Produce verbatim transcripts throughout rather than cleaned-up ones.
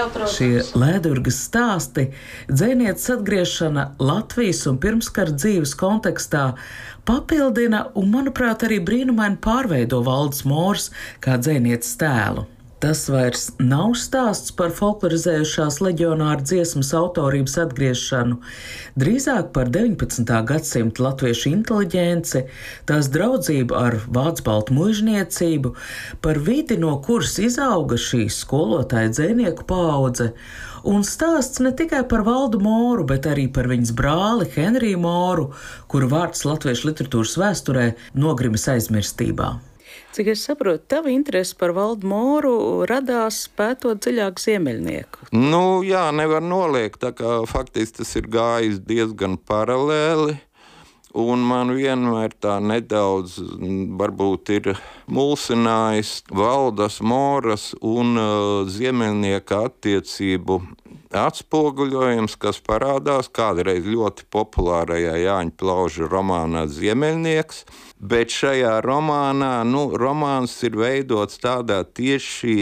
Jā, protams. Šie Lēdurgas stāsti, dzejnieces atgriešana Latvijas un pirmskara dzīves kontekstā papildina un, manuprāt, arī brīnumaini pārveido Valdes Moras kā dzejnieces tēlu. Tas vairs nav stāsts par folklorizējušās leģionāru dziesmas autorības atgriešanu, drīzāk par deviņpadsmitā gadsimta latviešu inteliģenci, tās draudzību ar vācu-baltu muižniecību, par vidi, no kuras izauga šī skolotāja dzejnieku paudze, un stāsts ne tikai par Valdu Moru, bet arī par viņas brāli Henriju Moru, kuru vārds latviešu literatūras vēsturē nogrimis aizmirstībā. Cik es saprotu, tava interese par Valdu Moru radās pētot dziļāk ziemeļnieku. Nu, jā, nevar noliegt, tā kā faktiski tas ir gājis diezgan paralēli, un man vienmēr tā nedaudz varbūt ir mulsinājis Valdes Moras un uh, ziemeļnieka attiecību atspoguļojums, kas parādās kādreiz ļoti populārajā Jāņa Plauža romānā Ziemeļnieks, bet šajā romānā, nu, romāns ir veidots tādā tieši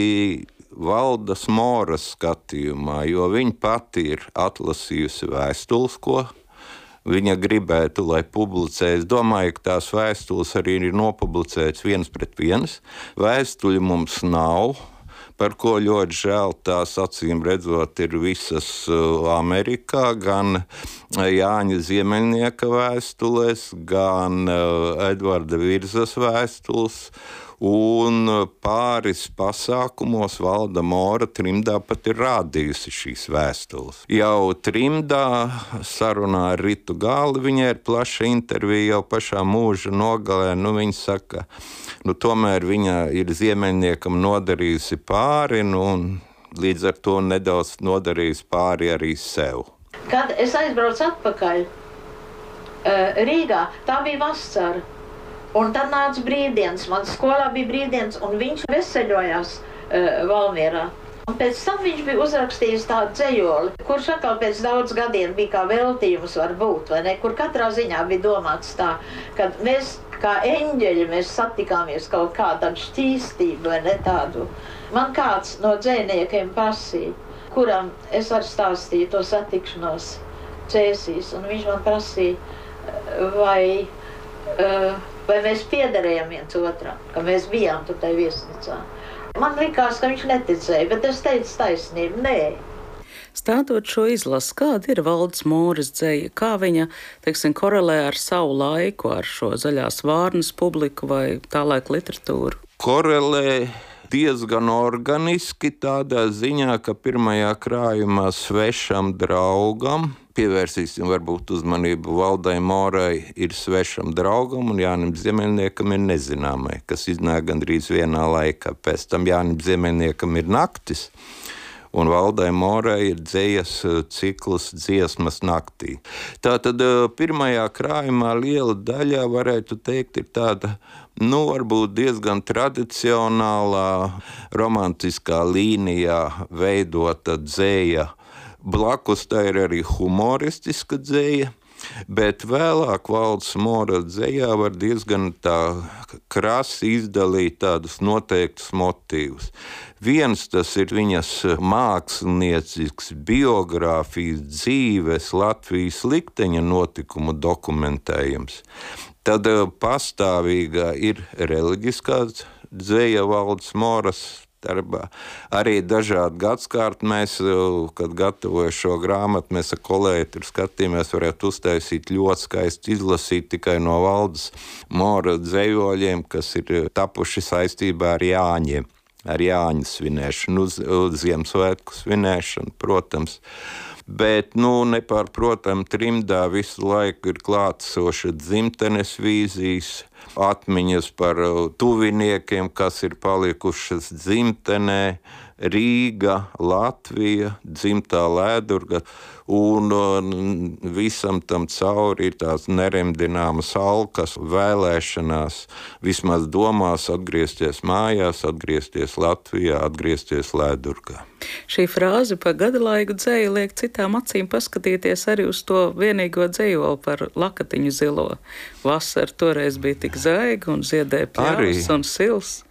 Valdes Moras skatījumā, jo viņa pati ir atlasījusi vēstules, ko viņa gribētu, lai publicē. Es domāju, ka tās vēstules arī ir nopublicētas viens pret viens. Vēstuļu mums nav, par ko ļoti žēl, tās acīm redzot ir visas Amerikā, gan Jāņa Ziemeļnieka vēstules, gan Edvarda Virzas vēstules, un pāris pasākumos Valda Mora trimdā pat ir rādījusi šīs vēstules. Jau trimdā sarunā ar Ritu Gāli viņai ir plaša intervija jau pašā mūža nogalē. Nu, viņa saka, nu, tomēr viņa ir Ziemeļniekam nodarījusi pāri, nu, un līdz ar to nedaudz nodarījusi pāri arī sev. Kad es aizbraucu atpakaļ Rīgā, tā bija vasara. Un tad nāca brīvdienas, man skolā bija brīvdienas, un viņš veseļojās uh, Valmierā. Un pēc tam viņš bija uzrakstījis tādu dzejoli, kurš atkal pēc daudz gadiem bija kā veltījums varbūt, vai ne, kur katrā ziņā bija domāts tā, kad mēs kā eņģeļi mēs satikāmies kaut kā tādu šķīstību, vai ne tādu. Man kāds no dzejniekiem prasīja, kuram es arī stāstīju to satikšanos Cēsīs, un viņš man prasīja, vai... Uh, vai mēs piederējām viens otram, ka mēs bijām tur tai viesnīcā. Man likās, ka viņš neticēja, bet es teicu taisnību, nē. Stātot šo izlasi, kāda ir Valdes Moras dzeja? Kā viņa, teiksim, korelē ar savu laiku, ar šo zaļās vārnas publiku vai tā laika literatūru? Korelē diezgan organiski tādā ziņā, ka pirmajā krājumā Svešam draugam, pievērsīsim varbūt uzmanību Valdai Morai, ir Svešam draugam, un Jānim Ziemeļniekam ir Nezināmai, kas iznāk gandrīz vienā laikā. Pēc tam Jānim Ziemeļniekam ir Naktis, un Valdai Morai ir dzejas cikls Dziesmas naktī. Tātad pirmajā krājumā liela daļā, varētu teikt, ir tāda, nu, varbūt diezgan tradicionālā, romantiskā līnijā veidota dzeja. Blakus tā ir arī humoristiska dzeja, bet vēlāk Valdes Mora dzejā var diezgan tā krasi izdalīt tādus noteiktus motīvus. Viens tas ir viņas māksliniecisks biogrāfijas dzīves Latvijas likteņa notikumu dokumentējums. Tad pastāvīgā ir reliģiskā dzeja Valdes Moras darbā. Arī dažādi gadskārti mēs, kad gatavoju šo grāmatu, mēs ar kolēģi tur skatījāmies, varētu uztaisīt ļoti skaisti izlasīt tikai no Valdes Mora dzejoļiem, kas ir tapuši saistībā ar Jāņiem, ar Jāņu svinēšanu, uz, uz Ziemassvētku svinēšanu, protams. Bet, nu, nepārprotam, trimdā visu laiku ir klātsoša dzimtenes vīzijas, atmiņas par tuviniekiem, kas ir palikušas dzimtenē, Rīga, Latvija, dzimtā Lēdurga, un visam tam cauri ir tās neremdināmas alkas, vēlēšanās, vismaz domās atgriezties mājās, atgriezties Latvijā, atgriezties Lēdurgā. Šī frāze par gadalaiku dzeju liek citām acīm paskatīties arī uz to vienīgo dzejoli par lakatiņu zilo. Vasara toreiz bija tik zaiga un ziedēja pļavas un sils.